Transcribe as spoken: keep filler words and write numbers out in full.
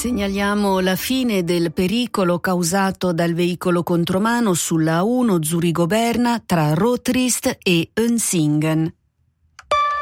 Segnaliamo la fine del pericolo causato dal veicolo contromano sulla A uno Zurigo-Berna tra Rotrist e Unsingen.